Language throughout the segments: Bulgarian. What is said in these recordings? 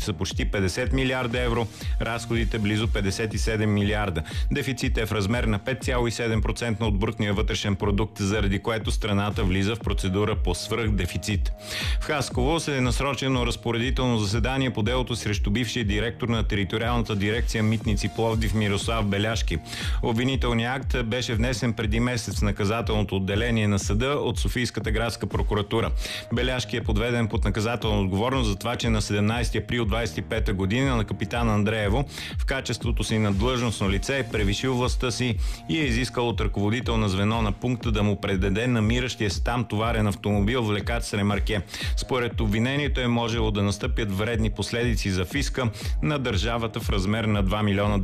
са почти 50 милиарда евро, разходите близо 57 милиарда. Дефицитът е в размер на 5,7% от брутния вътрешен продукт, заради което страната влиза в процедура по свръхдефицит. В Хасково се е насрочено разпоредително заседание по делото срещу бившия директор на териториалната дирекция Митници Пловдив Мирослав Беляшки. Обвинителният акт беше внесен преди месец в наказателното отделение на съда от Софийската градска прокуратура. Беляшки е подведен под наказателна отговорност за това, че на 17 април 25 година на капитан Андреево в качеството си на длъжностно лице е превишил властта си и е изискал от ръководител на звено на пункта да му предаде намиращия се там товарен автомобил в лекарс ремарке. Според обвинението е можело да настъпят вредни последици за фиска на държавата в размер на 2 милиона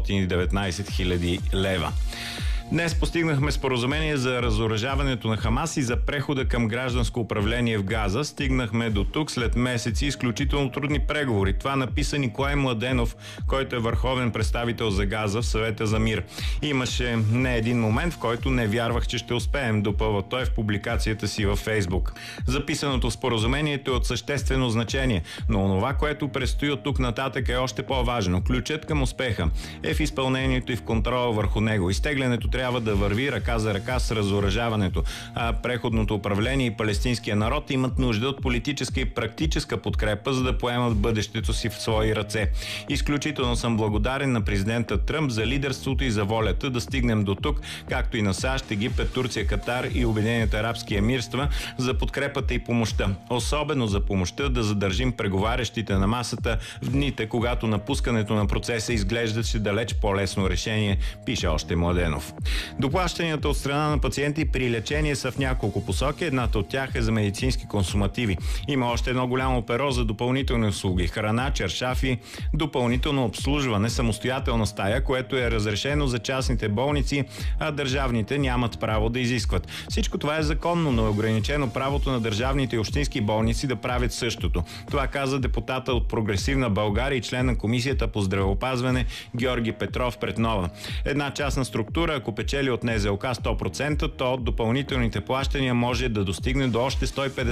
919 хиляди лева. Днес постигнахме споразумение за разоръжаването на Хамас и за прехода към гражданско управление в Газа. Стигнахме до тук след месеци изключително трудни преговори. Това написа Николай Младенов, който е върховен представител за Газа в Съвета за мир. Имаше не един момент, в който не вярвах, че ще успеем, допълва той в публикацията си във Фейсбук. Записаното в споразумението е от съществено значение, но онова, което предстои от тук нататък е още по-важно. Ключът към успеха е в изпълнението и в контрола върху него. Изтеглянето трябва да върви ръка за ръка с разоръжаването. А преходното управление и палестинския народ имат нужда от политическа и практическа подкрепа, за да поемат бъдещето си в свои ръце. Изключително съм благодарен на президента Тръмп за лидерството и за волята да стигнем до тук, както и на САЩ, Египет, Турция, Катар и Обединените арабски емирства за подкрепата и помощта. Особено за помощта да задържим преговарящите на масата в дните, когато напускането на процеса изглеждаше далеч по-лесно решение, пише още Младенов. Доплащанията от страна на пациенти при лечение са в няколко посоки. Едната от тях е за медицински консумативи. Има още едно голямо перо за допълнителни услуги. Храна, чаршафи, допълнително обслужване, самостоятелна стая, което е разрешено за частните болници, а държавните нямат право да изискват. Всичко това е законно, но е ограничено правото на държавните и общински болници да правят същото. Това каза депутата от Прогресивна България и член на Комисията по здравеопазване Георги Петров пред Нова. Една частна структура, ако печели от НЗОК 100%, то от допълнителните плащания може да достигне до още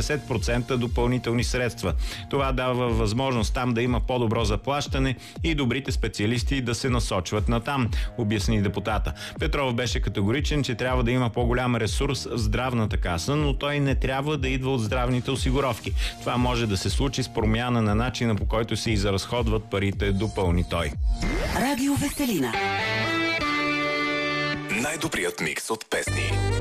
150% допълнителни средства. Това дава възможност там да има по-добро заплащане и добрите специалисти да се насочват натам, обясни депутата. Петров беше категоричен, че трябва да има по-голям ресурс в здравната каса, но той не трябва да идва от здравните осигуровки. Това може да се случи с промяна на начина, по който се изразходват парите, допълни той. Радио Веселина. Най-добрият микс от песни.